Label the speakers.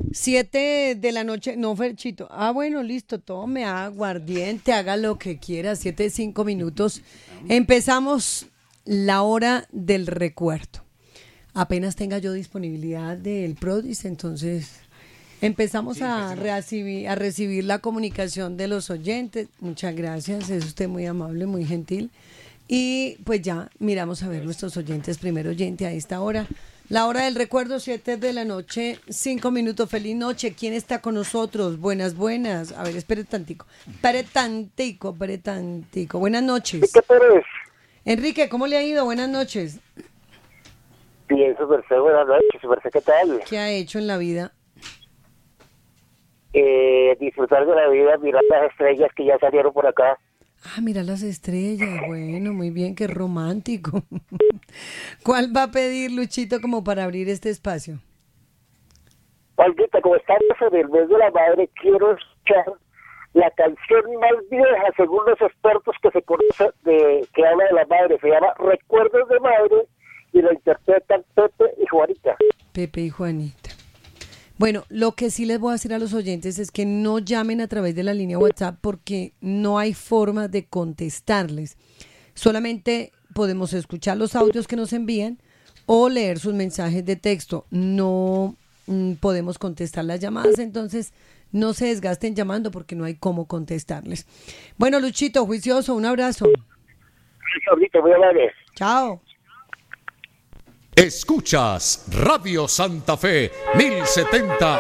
Speaker 1: 7 de la noche, no, Ferchito. Ah, bueno, listo, tome aguardiente, haga lo que quiera, 7:05. Empezamos la hora del recuerdo. Apenas tenga yo disponibilidad del Prodis, entonces empezamos a recibir la comunicación de los oyentes. Muchas gracias, es usted muy amable, muy gentil. Y pues ya miramos a ver nuestros oyentes, primer oyente a esta hora. La hora del recuerdo, 7 de la noche, 5 minutos. Feliz noche. ¿Quién está con nosotros? Buenas, buenas. A ver, espere tantico. Espere tantico. Buenas noches.
Speaker 2: ¿Qué Pérez?
Speaker 1: Enrique, ¿cómo le ha ido? Buenas noches.
Speaker 2: Bien, su merced, buenas noches, su merced, ¿qué tal?
Speaker 1: ¿Qué ha hecho en la vida?
Speaker 2: Disfrutar de la vida, mirar las estrellas que ya salieron por acá.
Speaker 1: Ah, mira las estrellas. Bueno, muy bien, qué romántico. ¿Cuál va a pedir, Luchito, como para abrir este espacio?
Speaker 2: Olguita, como estamos en el mes de la madre, quiero escuchar la canción más vieja, según los expertos que se conoce, que habla de la madre. Se llama Recuerdos de Madre y lo interpretan Pepe y Juanita.
Speaker 1: Pepe y Juanita. Bueno, lo que sí les voy a decir a los oyentes es que no llamen a través de la línea WhatsApp porque no hay forma de contestarles. Solamente podemos escuchar los audios que nos envían o leer sus mensajes de texto. No podemos contestar las llamadas, entonces no se desgasten llamando porque no hay cómo contestarles. Bueno, Luchito, juicioso, un abrazo.
Speaker 2: Sí, Olguita, muy amable.
Speaker 1: Chao.
Speaker 3: Escuchas Radio Santa Fe 1070